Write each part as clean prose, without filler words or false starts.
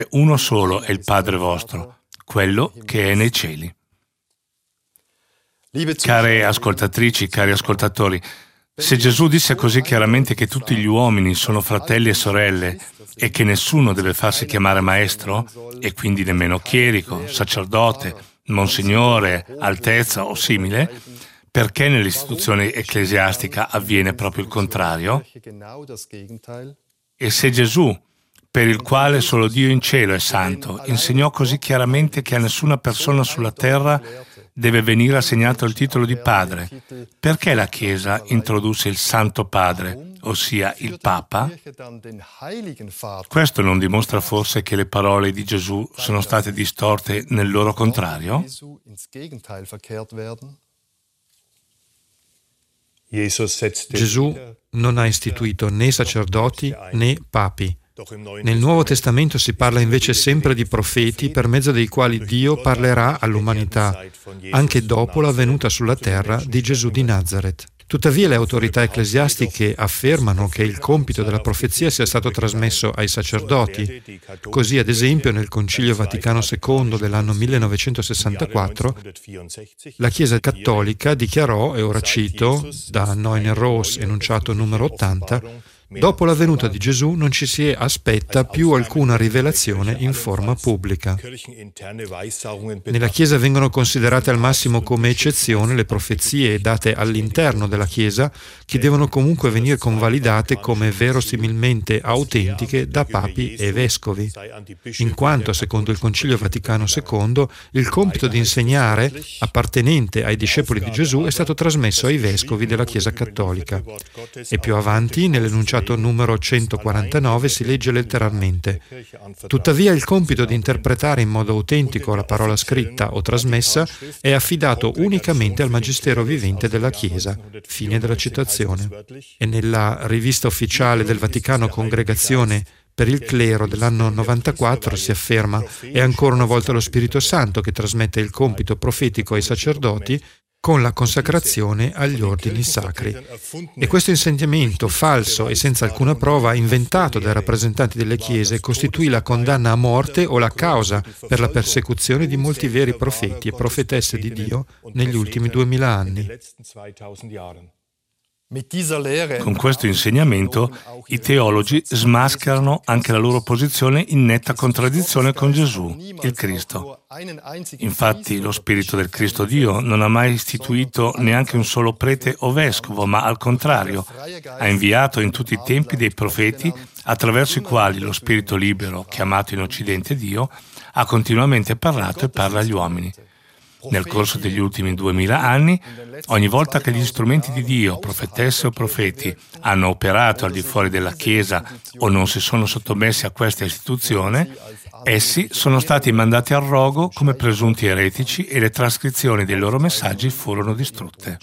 uno solo è il Padre vostro, quello che è nei cieli. Care ascoltatrici, cari ascoltatori, se Gesù disse così chiaramente che tutti gli uomini sono fratelli e sorelle e che nessuno deve farsi chiamare maestro, e quindi nemmeno chierico, sacerdote, monsignore, altezza o simile, perché nell'istituzione ecclesiastica avviene proprio il contrario? E se Gesù, per il quale solo Dio in cielo è santo, insegnò così chiaramente che a nessuna persona sulla terra deve venire assegnato il titolo di padre, perché la Chiesa introdusse il Santo Padre, ossia il Papa? Questo non dimostra forse che le parole di Gesù sono state distorte nel loro contrario? Gesù non ha istituito né sacerdoti né papi. Nel Nuovo Testamento si parla invece sempre di profeti per mezzo dei quali Dio parlerà all'umanità, anche dopo la venuta sulla terra di Gesù di Nazaret. Tuttavia le autorità ecclesiastiche affermano che il compito della profezia sia stato trasmesso ai sacerdoti. Così, ad esempio, nel Concilio Vaticano II dell'anno 1964, la Chiesa cattolica dichiarò, e ora cito, da Neuner Roos, enunciato numero 80, dopo la venuta di Gesù non ci si aspetta più alcuna rivelazione in forma pubblica. Nella Chiesa vengono considerate al massimo come eccezione le profezie date all'interno della Chiesa, che devono comunque venire convalidate come verosimilmente autentiche da papi e vescovi, in quanto, secondo il Concilio Vaticano II, il compito di insegnare, appartenente ai discepoli di Gesù, è stato trasmesso ai vescovi della Chiesa cattolica. E più avanti, nell'enunciato numero 149 si legge letteralmente: tuttavia il compito di interpretare in modo autentico la parola scritta o trasmessa è affidato unicamente al magistero vivente della Chiesa. Fine della citazione. E nella rivista ufficiale del Vaticano Congregazione per il clero dell'anno 94 si afferma: è ancora una volta lo Spirito Santo che trasmette il compito profetico ai sacerdoti con la consacrazione agli ordini sacri. E questo insegnamento falso e senza alcuna prova, inventato dai rappresentanti delle chiese, costituì la condanna a morte o la causa per la persecuzione di molti veri profeti e profetesse di Dio negli ultimi 2000 anni. Con questo insegnamento i teologi smascherano anche la loro posizione in netta contraddizione con Gesù, il Cristo. Infatti lo Spirito del Cristo Dio non ha mai istituito neanche un solo prete o vescovo, ma al contrario ha inviato in tutti i tempi dei profeti attraverso i quali lo Spirito libero, chiamato in Occidente Dio, ha continuamente parlato e parla agli uomini. Nel corso degli ultimi 2000 anni, ogni volta che gli strumenti di Dio, profetesse o profeti, hanno operato al di fuori della Chiesa o non si sono sottomessi a questa istituzione, essi sono stati mandati al rogo come presunti eretici e le trascrizioni dei loro messaggi furono distrutte.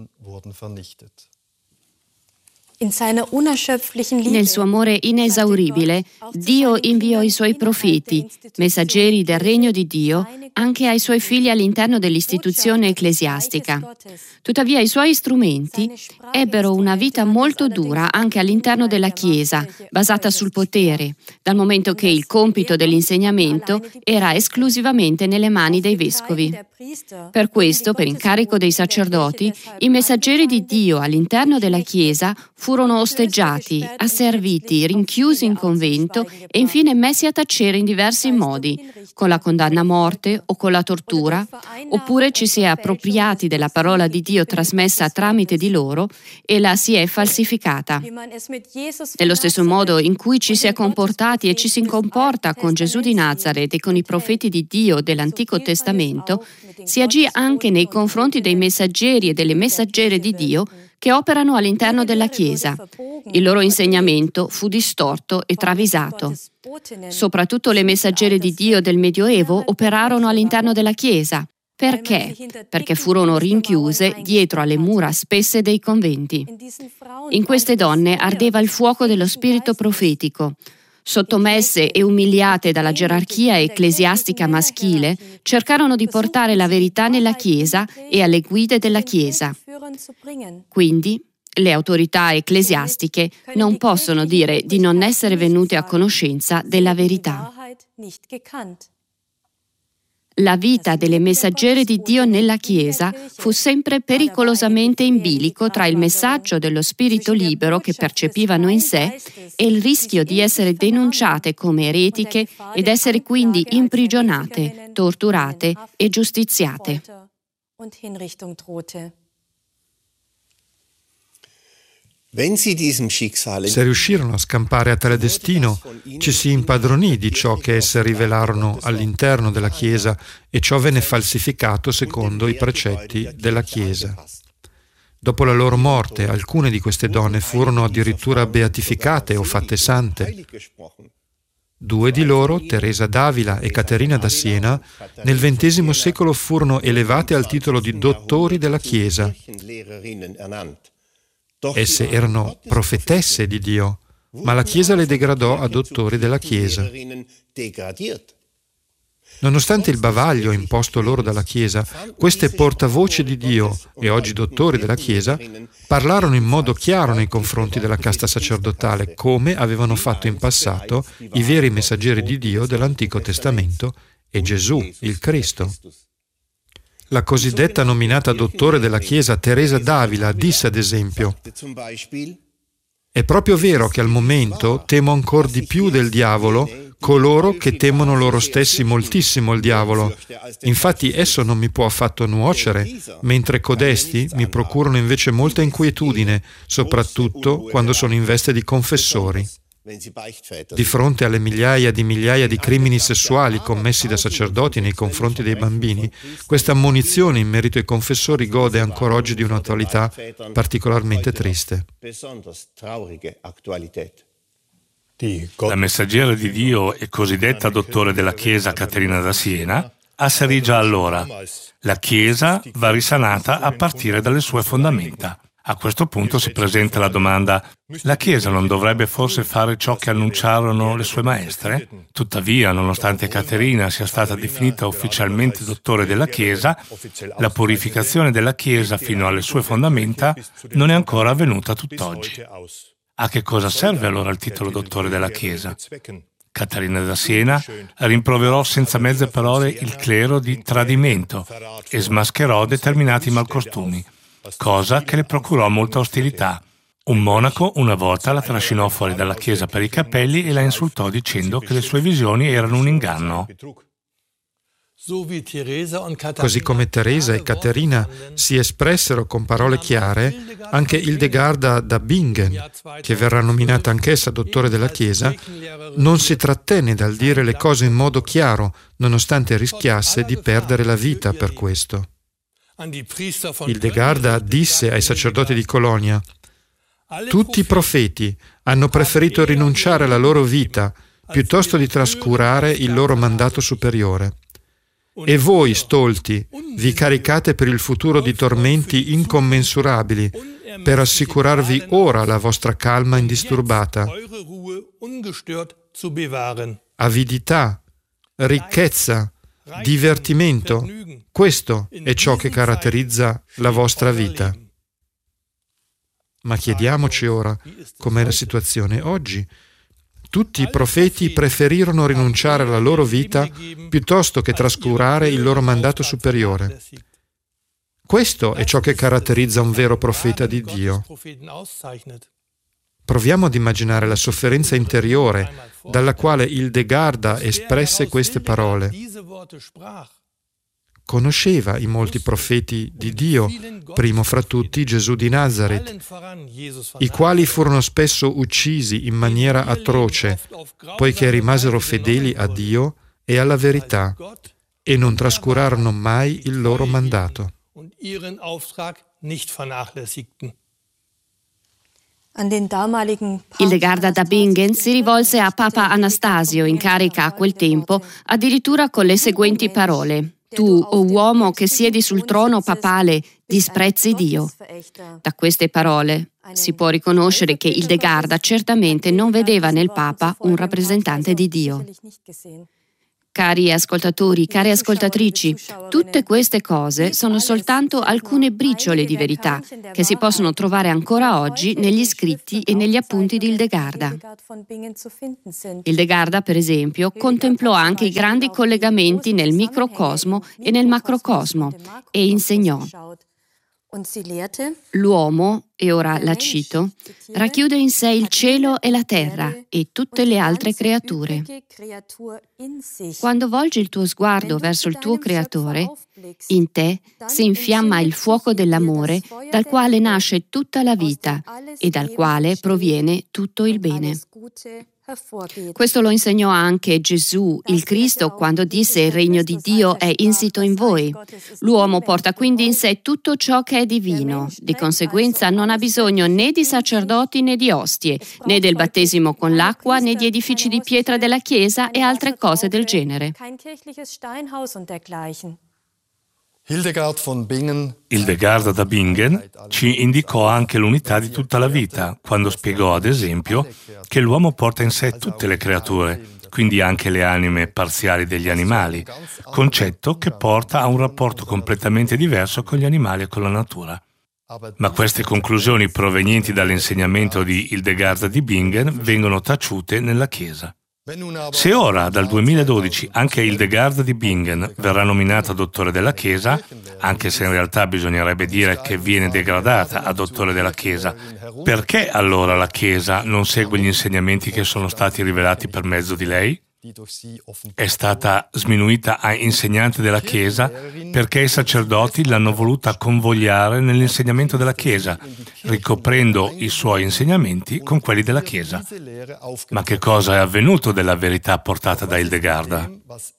Nel suo amore inesauribile, Dio inviò i suoi profeti, messaggeri del regno di Dio, anche ai suoi figli all'interno dell'istituzione ecclesiastica. Tuttavia i suoi strumenti ebbero una vita molto dura anche all'interno della Chiesa, basata sul potere, dal momento che il compito dell'insegnamento era esclusivamente nelle mani dei vescovi. Per questo, per incarico dei sacerdoti, i messaggeri di Dio all'interno della Chiesa furono osteggiati, asserviti, rinchiusi in convento e infine messi a tacere in diversi modi, con la condanna a morte o con la tortura, oppure ci si è appropriati della parola di Dio trasmessa tramite di loro e la si è falsificata. Nello stesso modo in cui ci si è comportati e ci si comporta con Gesù di Nazaret e con i profeti di Dio dell'Antico Testamento, si agì anche nei confronti dei messaggeri e delle messaggere di Dio che operano all'interno della Chiesa. Il loro insegnamento fu distorto e travisato. Soprattutto le messaggere di Dio del Medioevo operarono all'interno della Chiesa. Perché? Perché furono rinchiuse dietro alle mura spesse dei conventi. In queste donne ardeva il fuoco dello spirito profetico. Sottomesse e umiliate dalla gerarchia ecclesiastica maschile, cercarono di portare la verità nella Chiesa e alle guide della Chiesa. Quindi, le autorità ecclesiastiche non possono dire di non essere venute a conoscenza della verità. La vita delle messaggere di Dio nella Chiesa fu sempre pericolosamente in bilico tra il messaggio dello spirito libero che percepivano in sé e il rischio di essere denunciate come eretiche ed essere quindi imprigionate, torturate e giustiziate. Se riuscirono a scampare a tale destino, ci si impadronì di ciò che esse rivelarono all'interno della Chiesa e ciò venne falsificato secondo i precetti della Chiesa. Dopo la loro morte, alcune di queste donne furono addirittura beatificate o fatte sante. 2 di loro, Teresa d'Avila e Caterina da Siena, nel XX secolo furono elevate al titolo di dottori della Chiesa. Esse erano profetesse di Dio, ma la Chiesa le degradò a dottori della Chiesa. Nonostante il bavaglio imposto loro dalla Chiesa, queste portavoce di Dio e oggi dottori della Chiesa parlarono in modo chiaro nei confronti della casta sacerdotale, come avevano fatto in passato i veri messaggeri di Dio dell'Antico Testamento e Gesù, il Cristo. La cosiddetta nominata dottore della Chiesa Teresa d'Avila disse ad esempio: «È proprio vero che al momento temo ancor di più del diavolo coloro che temono loro stessi moltissimo il diavolo. Infatti esso non mi può affatto nuocere, mentre codesti mi procurano invece molta inquietudine, soprattutto quando sono in veste di confessori». Di fronte alle migliaia di crimini sessuali commessi da sacerdoti nei confronti dei bambini, questa ammonizione in merito ai confessori gode ancora oggi di un'attualità particolarmente triste. La messaggera di Dio e cosiddetta dottore della Chiesa Caterina da Siena asserì già allora: la Chiesa va risanata a partire dalle sue fondamenta. A questo punto si presenta la domanda: la Chiesa non dovrebbe forse fare ciò che annunciarono le sue maestre? Tuttavia, nonostante Caterina sia stata definita ufficialmente dottore della Chiesa, la purificazione della Chiesa fino alle sue fondamenta non è ancora avvenuta tutt'oggi. A che cosa serve allora il titolo dottore della Chiesa? Caterina da Siena rimproverò senza mezze parole il clero di tradimento e smascherò determinati malcostumi, cosa che le procurò molta ostilità. Un monaco una volta la trascinò fuori dalla chiesa per i capelli e la insultò dicendo che le sue visioni erano un inganno. Così come Teresa e Caterina si espressero con parole chiare, anche Hildegarda da Bingen, che verrà nominata anch'essa dottore della Chiesa, non si trattenne dal dire le cose in modo chiaro, nonostante rischiasse di perdere la vita per questo. Hildegarda disse ai sacerdoti di Colonia: «Tutti i profeti hanno preferito rinunciare alla loro vita piuttosto di trascurare il loro mandato superiore. E voi, stolti, vi caricate per il futuro di tormenti incommensurabili per assicurarvi ora la vostra calma indisturbata. Avidità, ricchezza, divertimento, questo è ciò che caratterizza la vostra vita». Ma chiediamoci ora com'è la situazione oggi. Tutti i profeti preferirono rinunciare alla loro vita piuttosto che trascurare il loro mandato superiore. Questo è ciò che caratterizza un vero profeta di Dio. Proviamo ad immaginare la sofferenza interiore dalla quale Hildegarda espresse queste parole. Conosceva i molti profeti di Dio, primo fra tutti Gesù di Nazaret, i quali furono spesso uccisi in maniera atroce, poiché rimasero fedeli a Dio e alla verità e non trascurarono mai il loro mandato. Hildegarda da Bingen si rivolse a Papa Anastasio, in carica a quel tempo, addirittura con le seguenti parole: «Tu, o uomo che siedi sul trono papale, disprezzi Dio». Da queste parole si può riconoscere che Hildegarda certamente non vedeva nel Papa un rappresentante di Dio. Cari ascoltatori, care ascoltatrici, tutte queste cose sono soltanto alcune briciole di verità che si possono trovare ancora oggi negli scritti e negli appunti di Hildegarda. Hildegarda, per esempio, contemplò anche i grandi collegamenti nel microcosmo e nel macrocosmo e insegnò: l'uomo, e ora la cito, racchiude in sé il cielo e la terra e tutte le altre creature. Quando volgi il tuo sguardo verso il tuo Creatore, in te si infiamma il fuoco dell'amore dal quale nasce tutta la vita e dal quale proviene tutto il bene. Questo lo insegnò anche Gesù, il Cristo, quando disse: il regno di Dio è insito in voi. L'uomo porta quindi in sé tutto ciò che è divino. Di conseguenza non ha bisogno né di sacerdoti né di ostie, né del battesimo con l'acqua, né di edifici di pietra della Chiesa e altre cose del genere. Hildegard da Bingen ci indicò anche l'unità di tutta la vita, quando spiegò, ad esempio, che l'uomo porta in sé tutte le creature, quindi anche le anime parziali degli animali, concetto che porta a un rapporto completamente diverso con gli animali e con la natura. Ma queste conclusioni provenienti dall'insegnamento di Hildegard di Bingen vengono taciute nella Chiesa. Se ora, dal 2012, anche Hildegard di Bingen verrà nominata dottore della Chiesa, anche se in realtà bisognerebbe dire che viene degradata a dottore della Chiesa, perché allora la Chiesa non segue gli insegnamenti che sono stati rivelati per mezzo di lei? È stata sminuita a insegnante della Chiesa perché i sacerdoti l'hanno voluta convogliare nell'insegnamento della Chiesa, ricoprendo i suoi insegnamenti con quelli della Chiesa. Ma che cosa è avvenuto della verità portata da Hildegarda?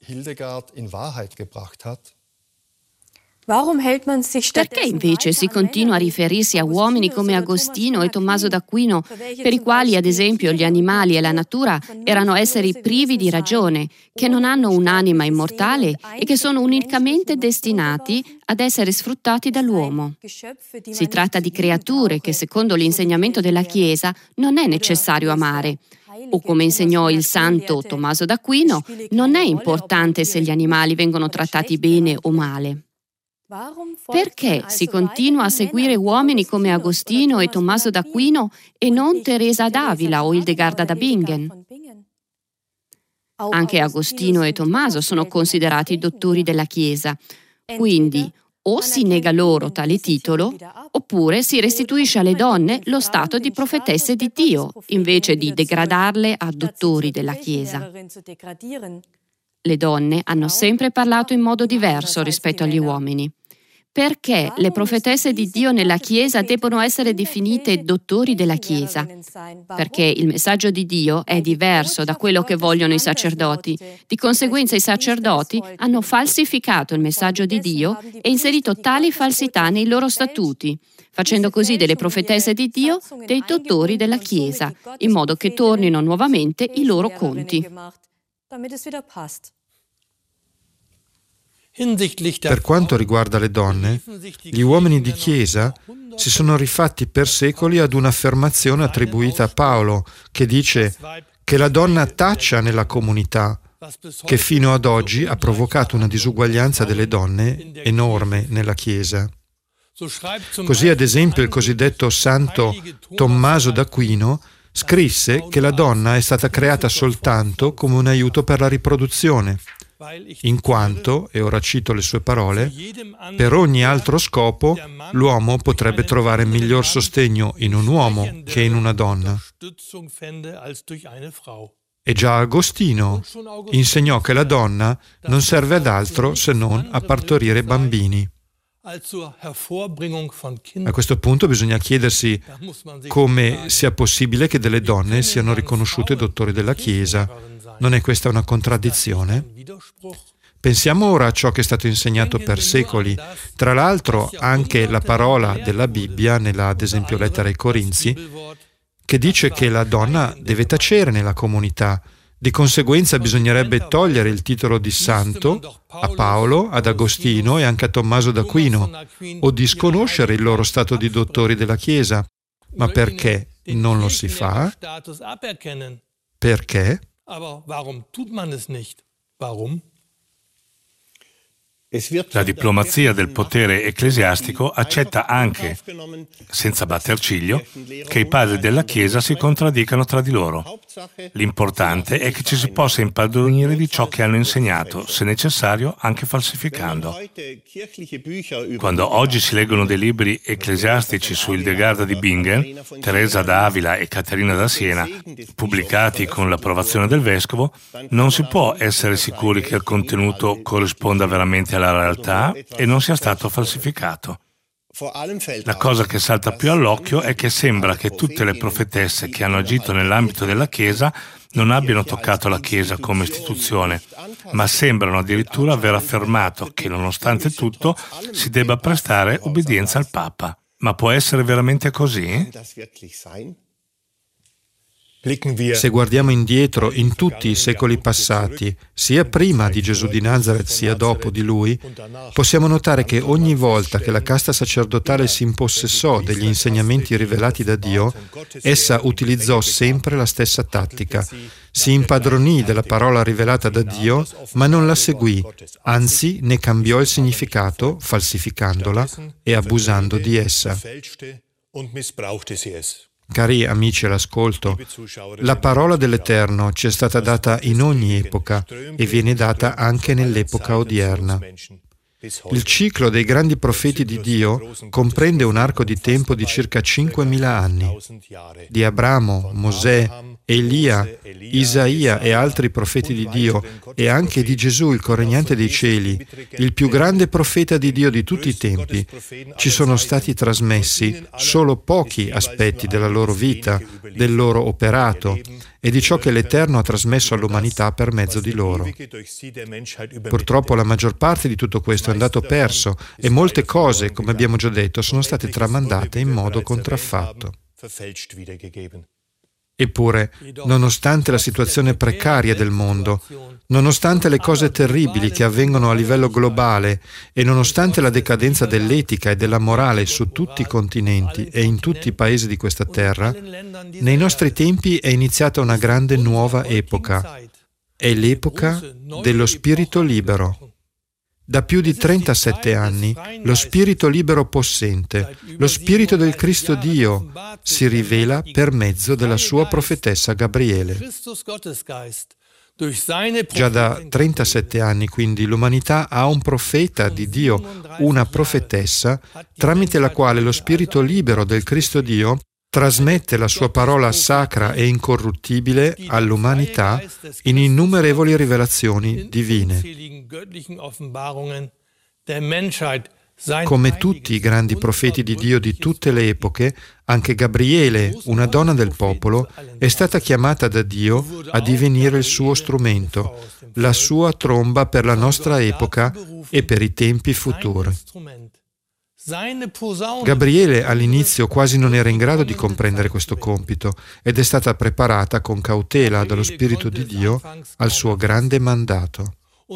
Perché invece si continua a riferirsi a uomini come Agostino e Tommaso d'Aquino, per i quali, ad esempio, gli animali e la natura erano esseri privi di ragione, che non hanno un'anima immortale e che sono unicamente destinati ad essere sfruttati dall'uomo? Si tratta di creature che, secondo l'insegnamento della Chiesa, non è necessario amare. O come insegnò il santo Tommaso d'Aquino, non è importante se gli animali vengono trattati bene o male. Perché si continua a seguire uomini come Agostino e Tommaso d'Aquino e non Teresa d'Avila o Hildegarda da Bingen? Anche Agostino e Tommaso sono considerati dottori della Chiesa, quindi o si nega loro tale titolo, oppure si restituisce alle donne lo stato di profetesse di Dio, invece di degradarle a dottori della Chiesa. Le donne hanno sempre parlato in modo diverso rispetto agli uomini. Perché le profetesse di Dio nella Chiesa debbono essere definite dottori della Chiesa? Perché il messaggio di Dio è diverso da quello che vogliono i sacerdoti. Di conseguenza i sacerdoti hanno falsificato il messaggio di Dio e inserito tali falsità nei loro statuti, facendo così delle profetesse di Dio dei dottori della Chiesa, in modo che tornino nuovamente i loro conti. Per quanto riguarda le donne, gli uomini di Chiesa si sono rifatti per secoli ad un'affermazione attribuita a Paolo, che dice che la donna taccia nella comunità, che fino ad oggi ha provocato una disuguaglianza delle donne enorme nella Chiesa. Così, ad esempio, il cosiddetto santo Tommaso d'Aquino scrisse che la donna è stata creata soltanto come un aiuto per la riproduzione, in quanto, e ora cito le sue parole, per ogni altro scopo l'uomo potrebbe trovare miglior sostegno in un uomo che in una donna. E già Agostino insegnò che la donna non serve ad altro se non a partorire bambini. A questo punto bisogna chiedersi come sia possibile che delle donne siano riconosciute dottori della Chiesa. Non è questa una contraddizione? Pensiamo ora a ciò che è stato insegnato per secoli. Tra l'altro anche la parola della Bibbia, nella ad esempio lettera ai Corinzi, che dice che la donna deve tacere nella comunità. Di conseguenza bisognerebbe togliere il titolo di santo a Paolo, ad Agostino e anche a Tommaso d'Aquino, o disconoscere il loro stato di dottori della Chiesa. Ma perché non lo si fa? Perché? La diplomazia del potere ecclesiastico accetta anche, senza batter ciglio, che i padri della Chiesa si contraddicano tra di loro. L'importante è che ci si possa impadronire di ciò che hanno insegnato, se necessario anche falsificando. Quando oggi si leggono dei libri ecclesiastici su Hildegarda di Bingen, Teresa d'Avila e Caterina da Siena, pubblicati con l'approvazione del vescovo, non si può essere sicuri che il contenuto corrisponda veramente alla realtà e non sia stato falsificato. La cosa che salta più all'occhio è che sembra che tutte le profetesse che hanno agito nell'ambito della Chiesa non abbiano toccato la Chiesa come istituzione, ma sembrano addirittura aver affermato che, nonostante tutto, si debba prestare obbedienza al Papa. Ma può essere veramente così? Se guardiamo indietro in tutti i secoli passati, sia prima di Gesù di Nazaret sia dopo di lui, possiamo notare che ogni volta che la casta sacerdotale si impossessò degli insegnamenti rivelati da Dio, essa utilizzò sempre la stessa tattica. Si impadronì della parola rivelata da Dio, ma non la seguì, anzi ne cambiò il significato, falsificandola e abusando di essa. Cari amici all'ascolto, la parola dell'Eterno ci è stata data in ogni epoca e viene data anche nell'epoca odierna. Il ciclo dei grandi profeti di Dio comprende un arco di tempo di circa 5.000 anni. Di Abramo, Mosè, Elia, Isaia e altri profeti di Dio, e anche di Gesù, il corregnante dei cieli, il più grande profeta di Dio di tutti i tempi, ci sono stati trasmessi solo pochi aspetti della loro vita, del loro operato e di ciò che l'Eterno ha trasmesso all'umanità per mezzo di loro. Purtroppo la maggior parte di tutto questo è andato perso e molte cose, come abbiamo già detto, sono state tramandate in modo contraffatto. Eppure, nonostante la situazione precaria del mondo, nonostante le cose terribili che avvengono a livello globale e nonostante la decadenza dell'etica e della morale su tutti i continenti e in tutti i paesi di questa terra, nei nostri tempi è iniziata una grande nuova epoca. È l'epoca dello spirito libero. Da più di 37 anni, lo spirito libero possente, lo spirito del Cristo Dio, si rivela per mezzo della sua profetessa Gabriele. Già da 37 anni, quindi, l'umanità ha un profeta di Dio, una profetessa, tramite la quale lo spirito libero del Cristo Dio trasmette la sua parola sacra e incorruttibile all'umanità in innumerevoli rivelazioni divine. Come tutti i grandi profeti di Dio di tutte le epoche, anche Gabriele, una donna del popolo, è stata chiamata da Dio a divenire il suo strumento, la sua tromba per la nostra epoca e per i tempi futuri. Gabriele all'inizio quasi non era in grado di comprendere questo compito ed è stata preparata con cautela dallo Spirito di Dio al suo grande mandato.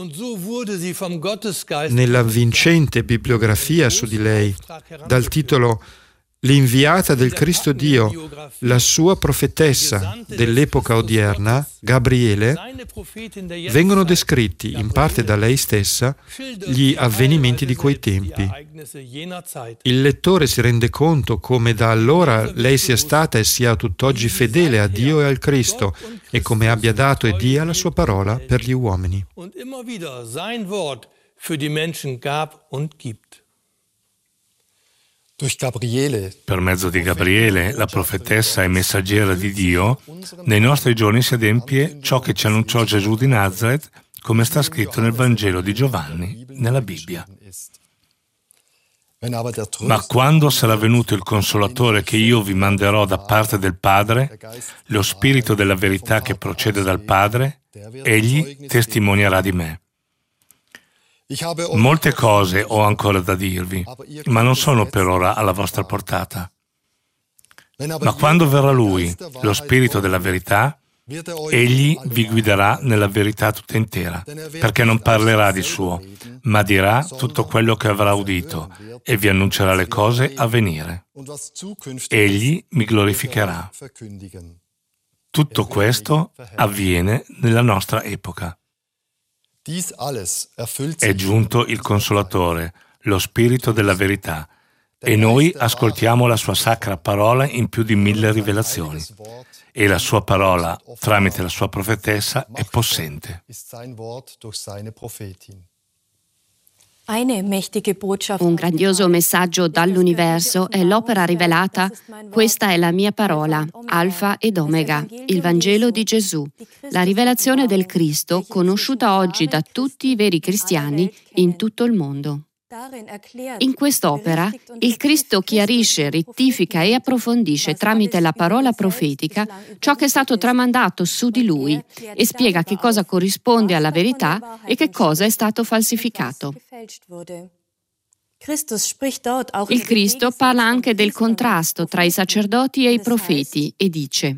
Nella vincente bibliografia su di lei, dal titolo L'inviata del Cristo Dio, la sua profetessa dell'epoca odierna, Gabriele, vengono descritti, in parte da lei stessa, gli avvenimenti di quei tempi. Il lettore si rende conto come da allora lei sia stata e sia tutt'oggi fedele a Dio e al Cristo e come abbia dato e dia la sua parola per gli uomini. Per mezzo di Gabriele, la profetessa e messaggera di Dio, nei nostri giorni si adempie ciò che ci annunciò Gesù di Nazaret, come sta scritto nel Vangelo di Giovanni, nella Bibbia. Ma quando sarà venuto il Consolatore che io vi manderò da parte del Padre, lo Spirito della verità che procede dal Padre, egli testimonierà di me. Molte cose ho ancora da dirvi, ma non sono per ora alla vostra portata. Ma quando verrà Lui, lo Spirito della verità, egli vi guiderà nella verità tutta intera, perché non parlerà di suo, ma dirà tutto quello che avrà udito e vi annuncerà le cose a venire. Egli mi glorificherà. Tutto questo avviene nella nostra epoca. È giunto il Consolatore, lo Spirito della verità, e noi ascoltiamo la sua sacra parola in più di 1000 rivelazioni. E la sua parola, tramite la sua profetessa, è possente. Un grandioso messaggio dall'universo è l'opera rivelata. Questa è la mia parola, Alfa ed Omega, il Vangelo di Gesù, la rivelazione del Cristo conosciuta oggi da tutti i veri cristiani in tutto il mondo. In quest'opera, il Cristo chiarisce, rettifica e approfondisce tramite la parola profetica ciò che è stato tramandato su di lui e spiega che cosa corrisponde alla verità e che cosa è stato falsificato. Il Cristo parla anche del contrasto tra i sacerdoti e i profeti e dice: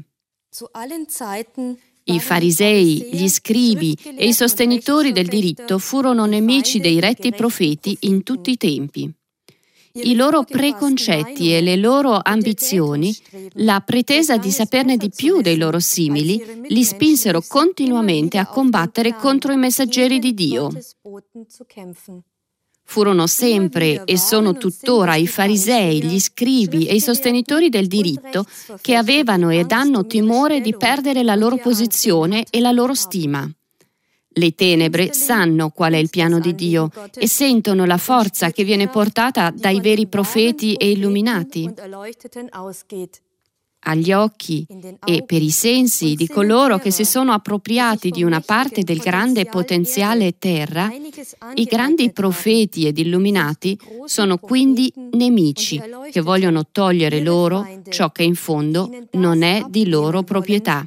i farisei, gli scribi e i sostenitori del diritto furono nemici dei retti profeti in tutti i tempi. I loro preconcetti e le loro ambizioni, la pretesa di saperne di più dei loro simili, li spinsero continuamente a combattere contro i messaggeri di Dio. Furono sempre e sono tuttora i farisei, gli scribi e i sostenitori del diritto che avevano ed hanno timore di perdere la loro posizione e la loro stima. Le tenebre sanno qual è il piano di Dio e sentono la forza che viene portata dai veri profeti e illuminati. Agli occhi e per i sensi di coloro che si sono appropriati di una parte del grande potenziale terra, i grandi profeti ed illuminati sono quindi nemici che vogliono togliere loro ciò che in fondo non è di loro proprietà.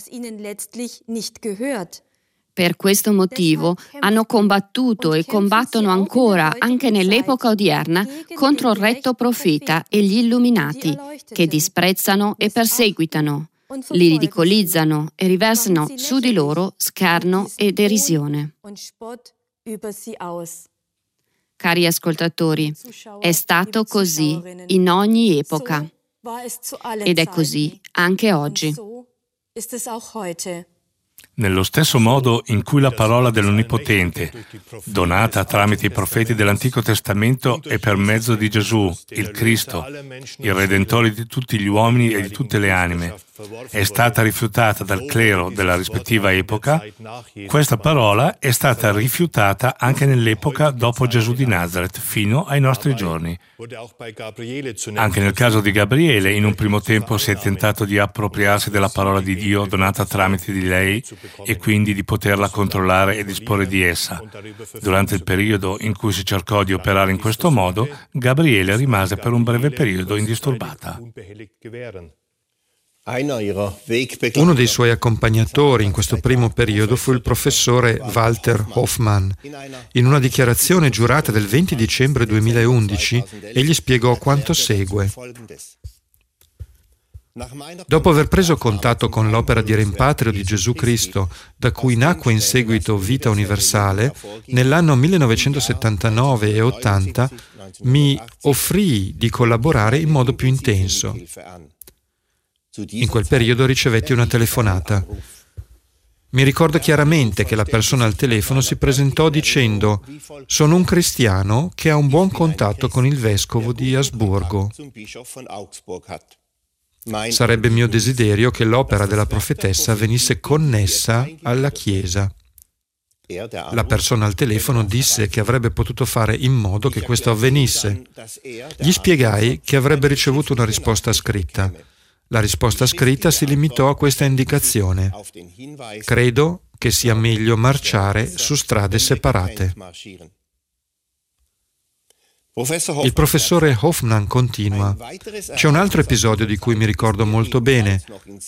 Per questo motivo hanno combattuto e combattono ancora, anche nell'epoca odierna, contro il retto profeta e gli illuminati, che disprezzano e perseguitano, li ridicolizzano e riversano su di loro scherno e derisione. Cari ascoltatori, è stato così in ogni epoca ed è così anche oggi. Nello stesso modo in cui la parola dell'Onnipotente, donata tramite i profeti dell'Antico Testamento e per mezzo di Gesù, il Cristo, il Redentore di tutti gli uomini e di tutte le anime, è stata rifiutata dal clero della rispettiva epoca, questa parola è stata rifiutata anche nell'epoca dopo Gesù di Nazareth, fino ai nostri giorni. Anche nel caso di Gabriele, in un primo tempo si è tentato di appropriarsi della parola di Dio donata tramite di lei e quindi di poterla controllare e disporre di essa. Durante il periodo in cui si cercò di operare in questo modo, Gabriele rimase per un breve periodo indisturbata. Uno dei suoi accompagnatori in questo primo periodo fu il professore Walter Hoffmann. In una dichiarazione giurata del 20 dicembre 2011, egli spiegò quanto segue. Dopo aver preso contatto con l'opera di rimpatrio di Gesù Cristo, da cui nacque in seguito Vita Universale, nell'anno 1979 e 80 mi offrii di collaborare in modo più intenso. In quel periodo ricevetti una telefonata. Mi ricordo chiaramente che la persona al telefono si presentò dicendo: «Sono un cristiano che ha un buon contatto con il vescovo di Asburgo. Sarebbe mio desiderio che l'opera della profetessa venisse connessa alla Chiesa». La persona al telefono disse che avrebbe potuto fare in modo che questo avvenisse. Gli spiegai che avrebbe ricevuto una risposta scritta. La risposta scritta si limitò a questa indicazione: «Credo che sia meglio marciare su strade separate». Il professore Hoffmann continua: «C'è un altro episodio di cui mi ricordo molto bene.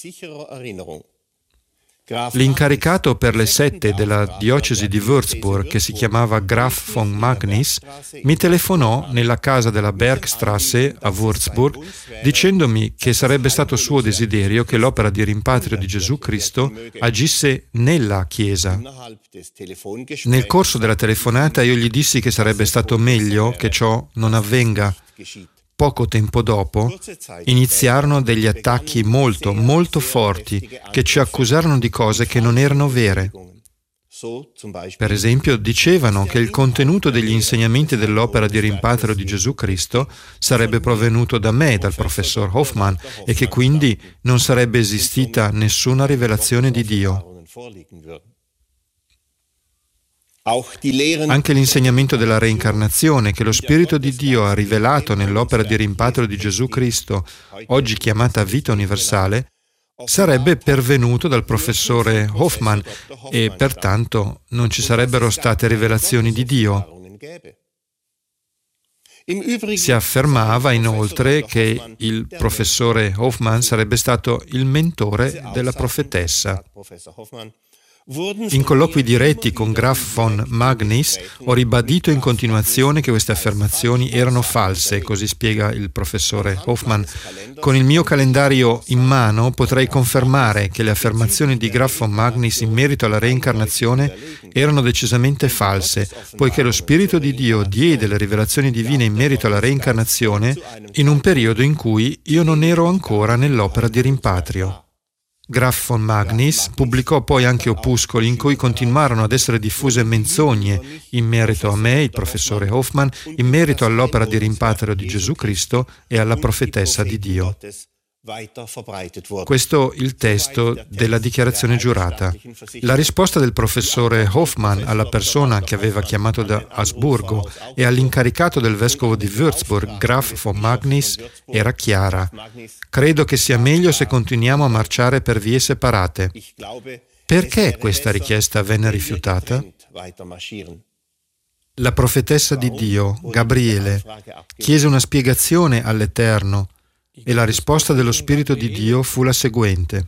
L'incaricato per le sette della diocesi di Würzburg, che si chiamava Graf von Magnis, mi telefonò nella casa della Bergstrasse a Würzburg dicendomi che sarebbe stato suo desiderio che l'opera di rimpatrio di Gesù Cristo agisse nella Chiesa. Nel corso della telefonata io gli dissi che sarebbe stato meglio che ciò non avvenga. Poco tempo dopo iniziarono degli attacchi molto, molto forti che ci accusarono di cose che non erano vere. Per esempio, dicevano che il contenuto degli insegnamenti dell'opera di rimpatrio di Gesù Cristo sarebbe provenuto da me, dal professor Hoffman, e che quindi non sarebbe esistita nessuna rivelazione di Dio. Anche l'insegnamento della reincarnazione che lo Spirito di Dio ha rivelato nell'opera di rimpatrio di Gesù Cristo, oggi chiamata vita universale, sarebbe pervenuto dal professore Hoffman e pertanto non ci sarebbero state rivelazioni di Dio. Si affermava inoltre che il professore Hoffman sarebbe stato il mentore della profetessa. In colloqui diretti con Graf von Magnis ho ribadito in continuazione che queste affermazioni erano false, così spiega il professore Hoffman. Con il mio calendario in mano potrei confermare che le affermazioni di Graf von Magnis in merito alla reincarnazione erano decisamente false, poiché lo Spirito di Dio diede le rivelazioni divine in merito alla reincarnazione in un periodo in cui io non ero ancora nell'opera di rimpatrio. Graf von Magnis pubblicò poi anche opuscoli in cui continuarono ad essere diffuse menzogne in merito a me, il professore Hoffman, in merito all'opera di rimpatrio di Gesù Cristo e alla profetessa di Dio. Questo è il testo della dichiarazione giurata. La risposta del professore Hoffman alla persona che aveva chiamato da Asburgo e all'incaricato del vescovo di Würzburg, Graf von Magnis, era chiara. Credo che sia meglio se continuiamo a marciare per vie separate. Perché questa richiesta venne rifiutata? La profetessa di Dio, Gabriele, chiese una spiegazione all'Eterno e la risposta dello Spirito di Dio fu la seguente.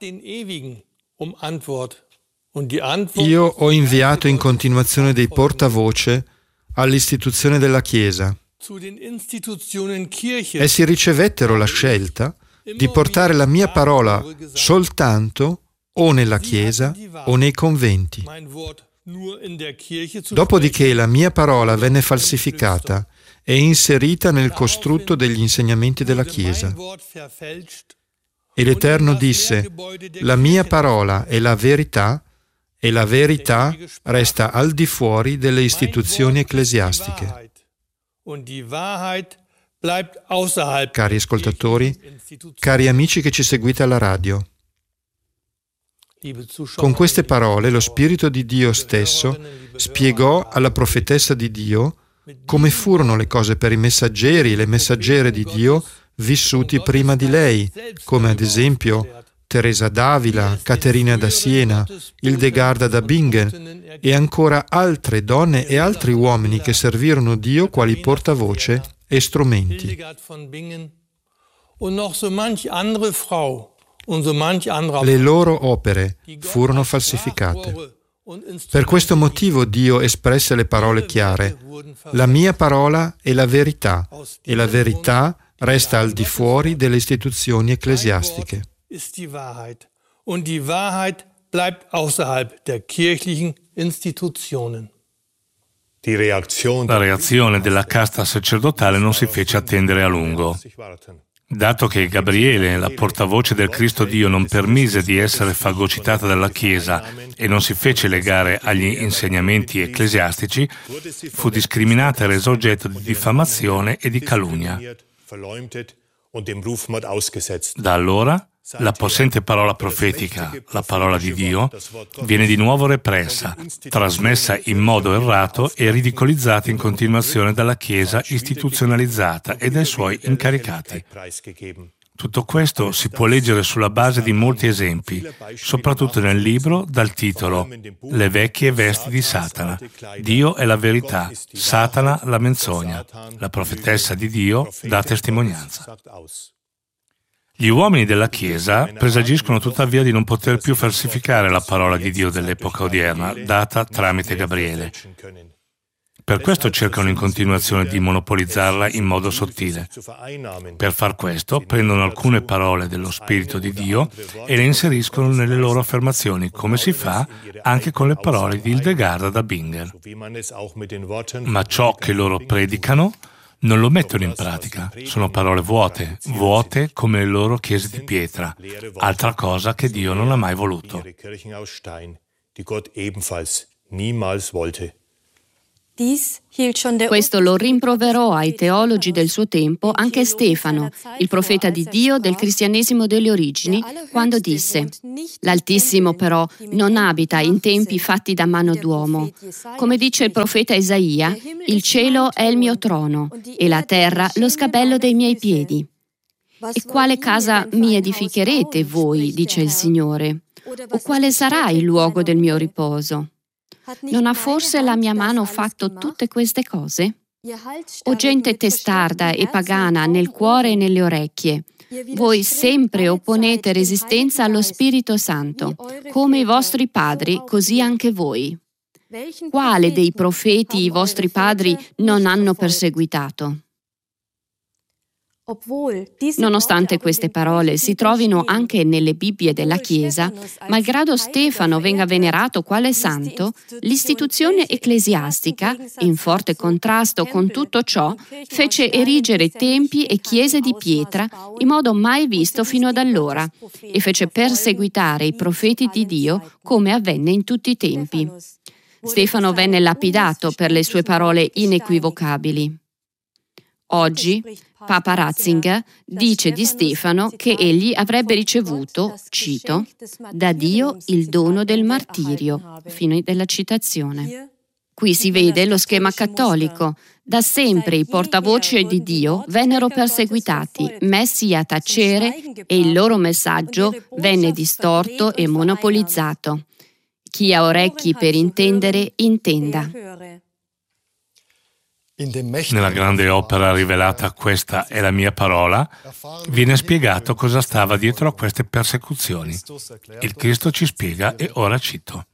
Io ho inviato in continuazione dei portavoce all'istituzione della Chiesa. Essi ricevettero la scelta di portare la mia parola soltanto o nella Chiesa o nei conventi. Dopodiché la mia parola venne falsificata e inserita nel costrutto degli insegnamenti della Chiesa. E l'Eterno disse: la mia parola è la verità e la verità resta al di fuori delle istituzioni ecclesiastiche. Cari ascoltatori, cari amici che ci seguite alla radio, con queste parole lo Spirito di Dio stesso spiegò alla profetessa di Dio come furono le cose per i messaggeri e le messaggere di Dio vissuti prima di lei, come ad esempio Teresa d'Avila, Caterina da Siena, Hildegarda da Bingen e ancora altre donne e altri uomini che servirono Dio quali portavoce e strumenti. Le loro opere furono falsificate. Per questo motivo Dio espresse le parole chiare: la mia parola è la verità e la verità resta al di fuori delle istituzioni ecclesiastiche. La reazione della casta sacerdotale non si fece attendere a lungo. Dato che Gabriele, la portavoce del Cristo Dio, non permise di essere fagocitata dalla Chiesa e non si fece legare agli insegnamenti ecclesiastici, fu discriminata e resa oggetto di diffamazione e di calunnia. Da allora, la possente parola profetica, la parola di Dio, viene di nuovo repressa, trasmessa in modo errato e ridicolizzata in continuazione dalla Chiesa istituzionalizzata e dai suoi incaricati. Tutto questo si può leggere sulla base di molti esempi, soprattutto nel libro dal titolo Le vecchie vesti di Satana. Dio è la verità, Satana la menzogna. La profetessa di Dio dà testimonianza. Gli uomini della Chiesa presagiscono tuttavia di non poter più falsificare la parola di Dio dell'epoca odierna, data tramite Gabriele. Per questo cercano in continuazione di monopolizzarla in modo sottile. Per far questo prendono alcune parole dello Spirito di Dio e le inseriscono nelle loro affermazioni, come si fa anche con le parole di Hildegarda da Bingen. Ma ciò che loro predicano non lo mettono in pratica, sono parole vuote, vuote come le loro chiese di pietra, altra cosa che Dio non ha mai voluto. die Gott ebenfalls niemals wollte. Questo lo rimproverò ai teologi del suo tempo anche Stefano, il profeta di Dio del cristianesimo delle origini, quando disse: «L'Altissimo però non abita in tempi fatti da mano d'uomo. Come dice il profeta Isaia, il cielo è il mio trono e la terra lo scabello dei miei piedi. E quale casa mi edificherete voi, dice il Signore? O quale sarà il luogo del mio riposo? Non ha forse la mia mano fatto tutte queste cose? O gente testarda e pagana nel cuore e nelle orecchie, voi sempre opponete resistenza allo Spirito Santo, come i vostri padri, così anche voi. Quale dei profeti i vostri padri non hanno perseguitato?» Nonostante queste parole si trovino anche nelle Bibbie della Chiesa, malgrado Stefano venga venerato quale santo, l'istituzione ecclesiastica, in forte contrasto con tutto ciò, fece erigere tempi e chiese di pietra in modo mai visto fino ad allora e fece perseguitare i profeti di Dio come avvenne in tutti i tempi. Stefano venne lapidato per le sue parole inequivocabili. Oggi Papa Ratzinger dice di Stefano che egli avrebbe ricevuto, cito, da Dio il dono del martirio, fine della citazione. Qui si vede lo schema cattolico. Da sempre i portavoce di Dio vennero perseguitati, messi a tacere e il loro messaggio venne distorto e monopolizzato. Chi ha orecchi per intendere, intenda. Nella grande opera rivelata Questa è la mia parola, viene spiegato cosa stava dietro a queste persecuzioni. Il Cristo ci spiega e ora cito.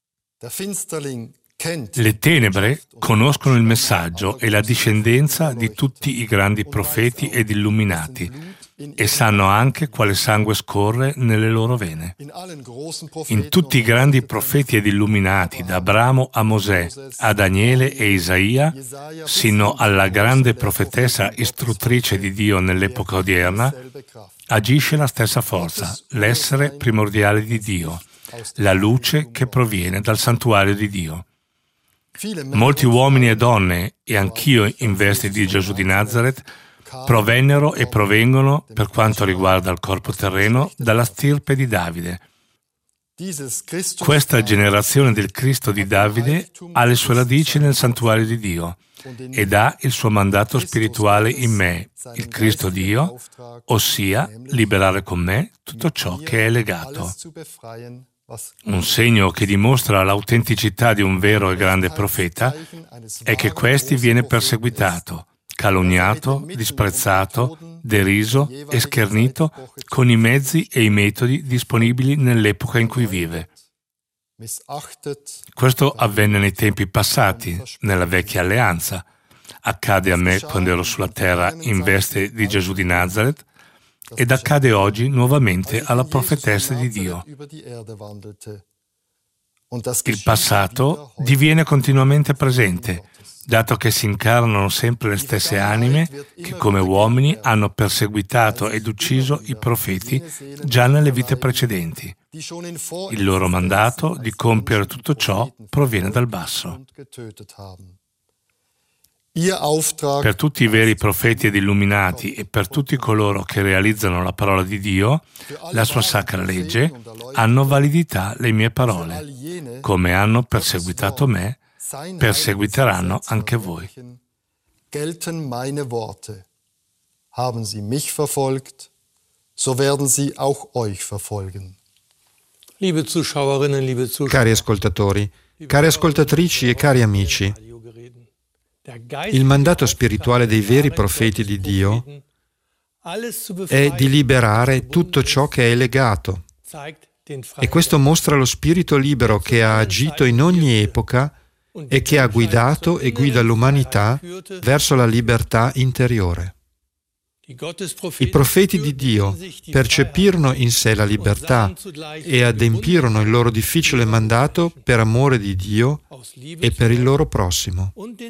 Le tenebre conoscono il messaggio e la discendenza di tutti i grandi profeti ed illuminati e sanno anche quale sangue scorre nelle loro vene. In tutti i grandi profeti ed illuminati, da Abramo a Mosè, a Daniele e Isaia, sino alla grande profetessa istruttrice di Dio nell'epoca odierna, agisce la stessa forza, l'essere primordiale di Dio, la luce che proviene dal santuario di Dio. Molti uomini e donne, e anch'io in veste di Gesù di Nazaret, provennero e provengono, per quanto riguarda il corpo terreno, dalla stirpe di Davide. Questa generazione del Cristo di Davide ha le sue radici nel santuario di Dio ed ha il suo mandato spirituale in me, il Cristo Dio, ossia liberare con me tutto ciò che è legato. Un segno che dimostra l'autenticità di un vero e grande profeta è che questi viene perseguitato, calunniato, disprezzato, deriso e schernito con i mezzi e i metodi disponibili nell'epoca in cui vive. Questo avvenne nei tempi passati, nella vecchia alleanza. Accade a me quando ero sulla terra in veste di Gesù di Nazaret ed accade oggi nuovamente alla profetessa di Dio. Il passato diviene continuamente presente, dato che si incarnano sempre le stesse anime che come uomini hanno perseguitato ed ucciso i profeti già nelle vite precedenti. Il loro mandato di compiere tutto ciò proviene dal basso. Per tutti i veri profeti ed illuminati e per tutti coloro che realizzano la parola di Dio, la sua sacra legge, hanno validità le mie parole. Come hanno perseguitato me, perseguiteranno anche voi. Gelten meine Worte. Haben sie mich verfolgt, so werden sie auch euch verfolgen. Liebe Zuschauerinnen, liebe Zuschauer. Cari ascoltatori, cari ascoltatrici e cari amici, il mandato spirituale dei veri profeti di Dio è di liberare tutto ciò che è legato. E questo mostra lo spirito libero che ha agito in ogni epoca e che ha guidato e guida l'umanità verso la libertà interiore. I profeti di Dio percepirono in sé la libertà e adempirono il loro difficile mandato per amore di Dio e per il loro prossimo.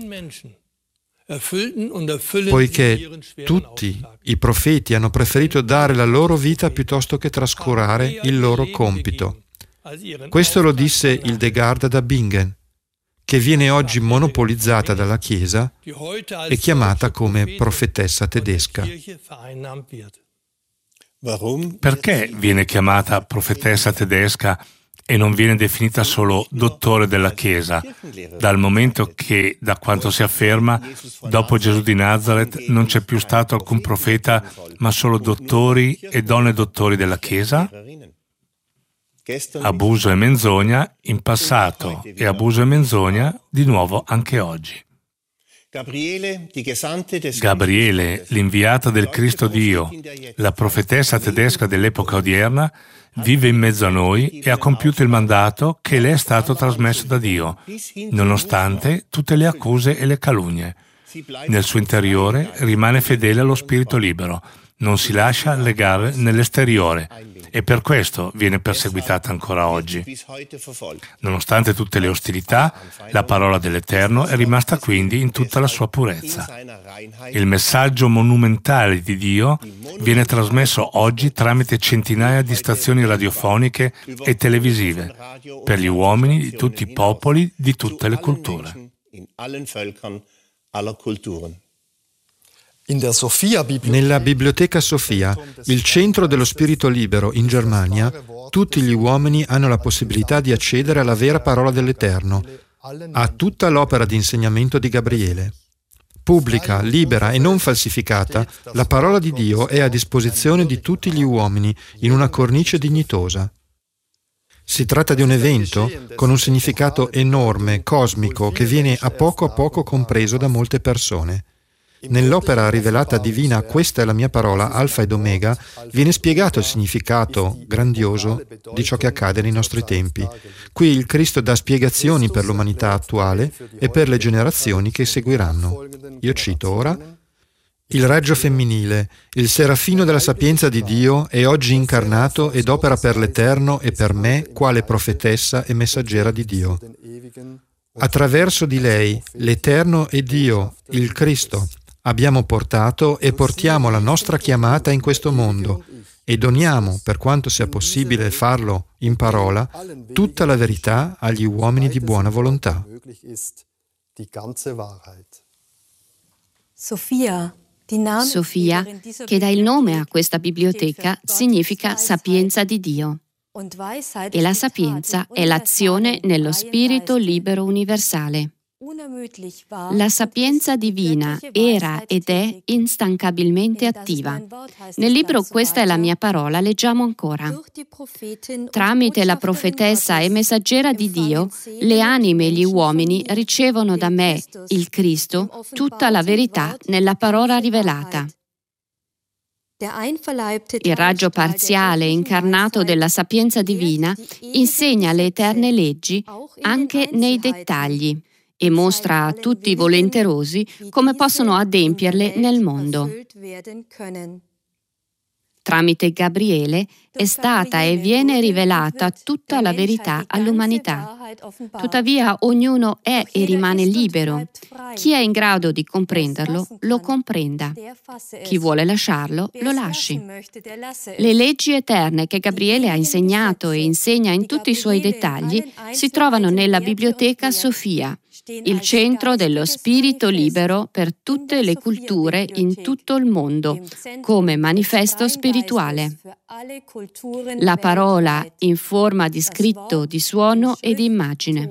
Poiché tutti i profeti hanno preferito dare la loro vita piuttosto che trascurare il loro compito. Questo lo disse Hildegard da Bingen, che viene oggi monopolizzata dalla Chiesa e chiamata come profetessa tedesca. Perché viene chiamata profetessa tedesca e non viene definita solo dottore della Chiesa, dal momento che, da quanto si afferma, dopo Gesù di Nazareth non c'è più stato alcun profeta, ma solo dottori e donne dottori della Chiesa? Abuso e menzogna in passato e abuso e menzogna di nuovo anche oggi. Gabriele, l'inviata del Cristo Dio, la profetessa tedesca dell'epoca odierna, vive in mezzo a noi e ha compiuto il mandato che le è stato trasmesso da Dio, nonostante tutte le accuse e le calunnie. Nel suo interiore rimane fedele allo spirito libero, non si lascia legare nell'esteriore e per questo viene perseguitata ancora oggi. Nonostante tutte le ostilità, la parola dell'Eterno è rimasta quindi in tutta la sua purezza. Il messaggio monumentale di Dio viene trasmesso oggi tramite centinaia di stazioni radiofoniche e televisive per gli uomini di tutti i popoli, di tutte le culture. Nella Biblioteca Sofia, il centro dello spirito libero in Germania, tutti gli uomini hanno la possibilità di accedere alla vera parola dell'Eterno, a tutta l'opera di insegnamento di Gabriele. Pubblica, libera e non falsificata, la parola di Dio è a disposizione di tutti gli uomini in una cornice dignitosa. Si tratta di un evento con un significato enorme, cosmico, che viene a poco compreso da molte persone. Nell'opera rivelata divina "Questa è la mia parola, Alfa ed Omega", viene spiegato il significato grandioso di ciò che accade nei nostri tempi. Qui il Cristo dà spiegazioni per l'umanità attuale e per le generazioni che seguiranno. Io cito ora: il raggio femminile, il serafino della sapienza di Dio, è oggi incarnato ed opera per l'Eterno e per me quale profetessa e messaggera di Dio. Attraverso di lei, l'Eterno e Dio, il Cristo, abbiamo portato e portiamo la nostra chiamata in questo mondo e doniamo, per quanto sia possibile farlo in parola, tutta la verità agli uomini di buona volontà. Sofia, che dà il nome a questa biblioteca, significa sapienza di Dio. E la sapienza è l'azione nello spirito libero universale. La sapienza divina era ed è instancabilmente attiva. Nel libro "Questa è la mia parola" leggiamo ancora: tramite la profetessa e messaggera di Dio, le anime e gli uomini ricevono da me, il Cristo, tutta la verità nella parola rivelata. Il raggio parziale incarnato della sapienza divina insegna le eterne leggi anche nei dettagli e mostra a tutti i volenterosi come possono adempierle nel mondo. Tramite Gabriele è stata e viene rivelata tutta la verità all'umanità. Tuttavia ognuno è e rimane libero. Chi è in grado di comprenderlo, lo comprenda. Chi vuole lasciarlo, lo lasci. Le leggi eterne che Gabriele ha insegnato e insegna in tutti i suoi dettagli si trovano nella Biblioteca Sofia, il centro dello spirito libero per tutte le culture in tutto il mondo, come manifesto spirituale. La parola in forma di scritto, di suono e di immagine.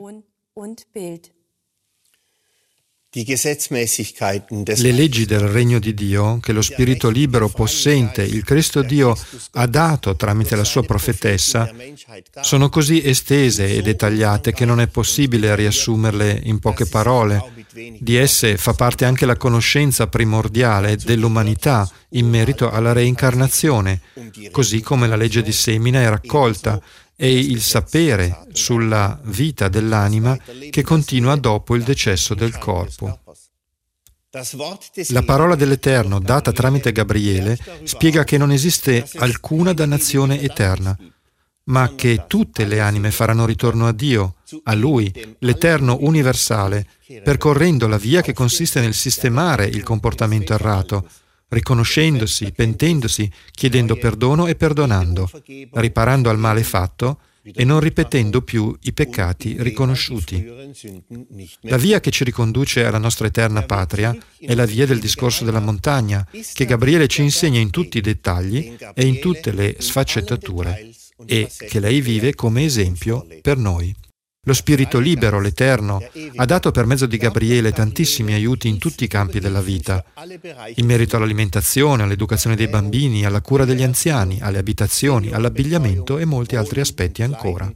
Le leggi del regno di Dio, che lo spirito libero possente, il Cristo Dio, ha dato tramite la sua profetessa, sono così estese e dettagliate che non è possibile riassumerle in poche parole. Di esse fa parte anche la conoscenza primordiale dell'umanità in merito alla reincarnazione, così come la legge di semina è raccolta, e il sapere sulla vita dell'anima che continua dopo il decesso del corpo. La parola dell'Eterno, data tramite Gabriele, spiega che non esiste alcuna dannazione eterna, ma che tutte le anime faranno ritorno a Dio, a Lui, l'Eterno universale, percorrendo la via che consiste nel sistemare il comportamento errato, riconoscendosi, pentendosi, chiedendo perdono e perdonando, riparando al male fatto e non ripetendo più i peccati riconosciuti. La via che ci riconduce alla nostra eterna patria è la via del discorso della montagna, che Gabriele ci insegna in tutti i dettagli e in tutte le sfaccettature, e che lei vive come esempio per noi. Lo Spirito libero, l'Eterno, ha dato per mezzo di Gabriele tantissimi aiuti in tutti i campi della vita, in merito all'alimentazione, all'educazione dei bambini, alla cura degli anziani, alle abitazioni, all'abbigliamento e molti altri aspetti ancora.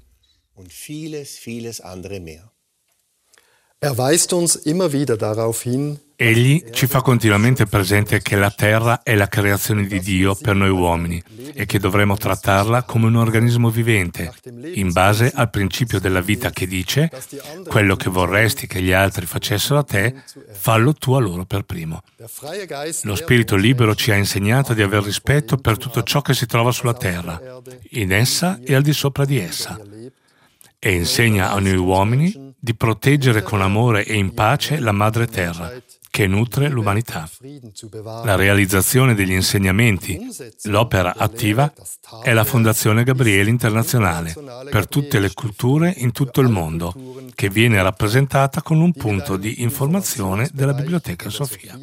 Weist uns immer wieder darauf hin, Egli ci fa continuamente presente che la terra è la creazione di Dio per noi uomini e che dovremo trattarla come un organismo vivente, in base al principio della vita che dice: quello che vorresti che gli altri facessero a te, fallo tu a loro per primo. Lo Spirito libero ci ha insegnato di aver rispetto per tutto ciò che si trova sulla terra, in essa e al di sopra di essa, e insegna a noi uomini di proteggere con amore e in pace la madre terra, che nutre l'umanità. La realizzazione degli insegnamenti, l'opera attiva, è la Fondazione Gabriele Internazionale per tutte le culture in tutto il mondo, che viene rappresentata con un punto di informazione della Biblioteca Sofia.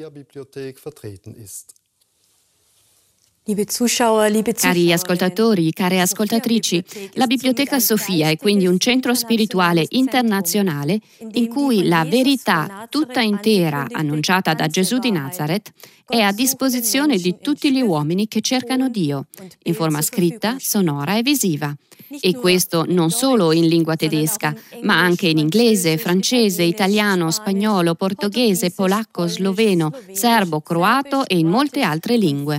Cari ascoltatori, care ascoltatrici, la Biblioteca Sofia è quindi un centro spirituale internazionale in cui la verità tutta intera annunciata da Gesù di Nazareth è a disposizione di tutti gli uomini che cercano Dio, in forma scritta, sonora e visiva. E questo non solo in lingua tedesca, ma anche in inglese, francese, italiano, spagnolo, portoghese, polacco, sloveno, serbo, croato e in molte altre lingue.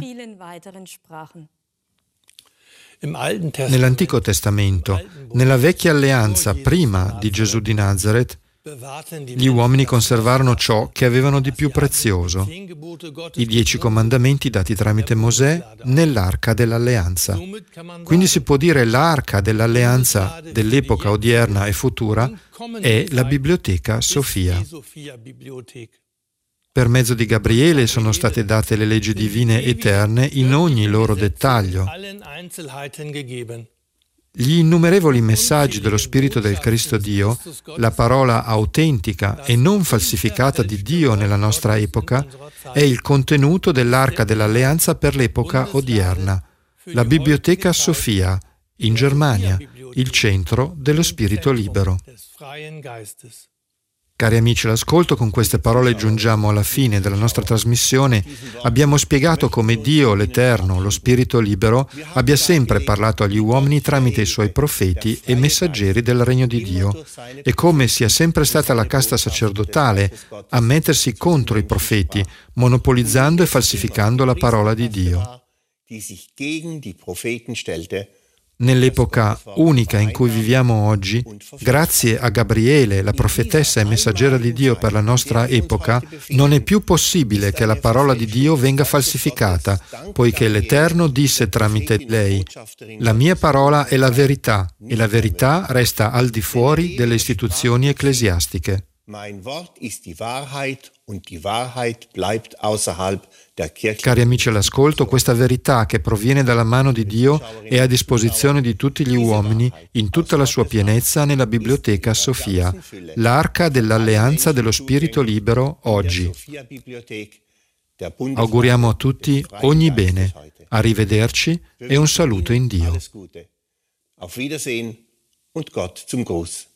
Nell'Antico Testamento, nella Vecchia Alleanza, prima di Gesù di Nazareth, gli uomini conservarono ciò che avevano di più prezioso, i 10 comandamenti dati tramite Mosè nell'Arca dell'Alleanza. Quindi si può dire l'Arca dell'Alleanza dell'epoca odierna e futura è la Biblioteca Sofia. Per mezzo di Gabriele sono state date le leggi divine eterne in ogni loro dettaglio. Gli innumerevoli messaggi dello Spirito del Cristo Dio, la parola autentica e non falsificata di Dio nella nostra epoca, è il contenuto dell'Arca dell'Alleanza per l'epoca odierna, la Biblioteca Sofia, in Germania, il centro dello Spirito libero. Cari amici all'ascolto, con queste parole giungiamo alla fine della nostra trasmissione. Abbiamo spiegato come Dio, l'Eterno, lo Spirito libero, abbia sempre parlato agli uomini tramite i suoi profeti e messaggeri del Regno di Dio, e come sia sempre stata la casta sacerdotale a mettersi contro i profeti, monopolizzando e falsificando la parola di Dio. Nell'epoca unica in cui viviamo oggi, grazie a Gabriele, la profetessa e messaggera di Dio per la nostra epoca, non è più possibile che la parola di Dio venga falsificata, poiché l'Eterno disse tramite lei: «La mia parola è la verità, e la verità resta al di fuori delle istituzioni ecclesiastiche». Cari amici all'ascolto, questa verità che proviene dalla mano di Dio è a disposizione di tutti gli uomini in tutta la sua pienezza nella Biblioteca Sofia, l'Arca dell'Alleanza dello Spirito libero oggi. Auguriamo a tutti ogni bene, arrivederci e un saluto in Dio. Auf Wiedersehen und Gott zum Gruß.